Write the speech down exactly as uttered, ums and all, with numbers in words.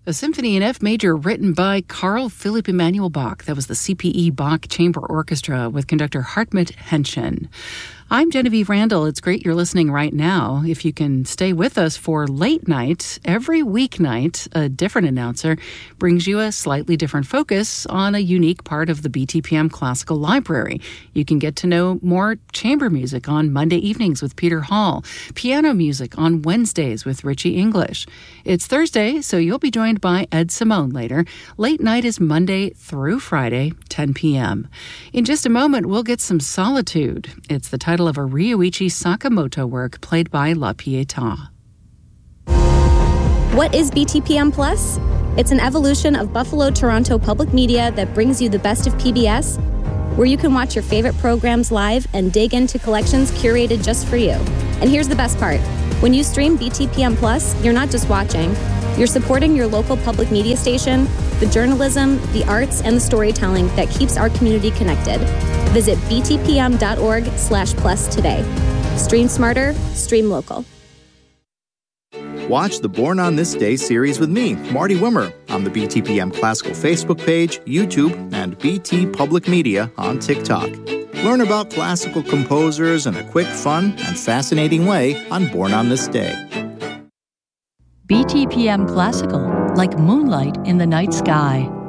A symphony in F major written by Carl Philipp Emanuel Bach. That was the C P E Bach Chamber Orchestra with conductor Hartmut Henschen. I'm Genevieve Randall. It's great you're listening right now. If you can stay with us for late night, every weeknight, a different announcer brings you a slightly different focus on a unique part of the B T P M Classical Library. You can get to know more chamber music on Monday evenings with Peter Hall, piano music on Wednesdays with Richie English. It's Thursday, so you'll be joined by Ed Simone later. Late night is Monday through Friday, ten p.m. In just a moment, we'll get some Solitude. It's the title of a Ryuichi Sakamoto work played by La Pietà. What is B T P M Plus? It's an evolution of Buffalo Toronto Public Media that brings you the best of P B S, where you can watch your favorite programs live and dig into collections curated just for you. And here's the best part. When you stream B T P M Plus, you're not just watching. You're supporting your local public media station, the journalism, the arts, and the storytelling that keeps our community connected. Visit btpm.org slash plus today. Stream smarter, stream local. Watch the Born on This Day series with me, Marty Wimmer, on the B T P M Classical Facebook page, YouTube, and B T Public Media on TikTok. Learn about classical composers in a quick, fun, and fascinating way on Born on This Day. B T P M Classical, like moonlight in the night sky.